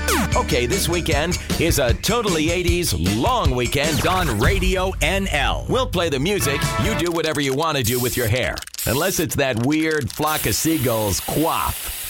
Okay, this weekend is a totally 80s long weekend on Radio NL. We'll play the music. You do whatever you want to do with your hair. Unless it's that weird flock of seagulls quaff.